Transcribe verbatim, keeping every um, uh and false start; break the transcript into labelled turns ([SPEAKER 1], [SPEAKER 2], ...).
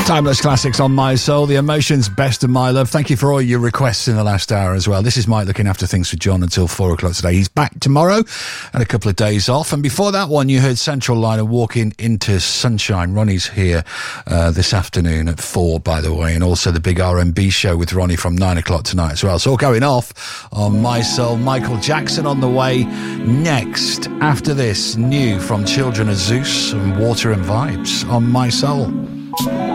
[SPEAKER 1] Timeless classics on My Soul, The Emotions, Best of My Love. Thank you for all your requests in the last hour as well. This is Mike looking after things for John until four o'clock today. He's back tomorrow and a couple of days off. And before that one, you heard Central Liner Walking into Sunshine. Ronnie's here uh, this afternoon at four, by the way, and also the big R and B show with Ronnie from nine o'clock tonight as well. So all going off on My Soul. Michael Jackson on the way next. After this, new from Children of Zeus and Water and Vibes on My Soul.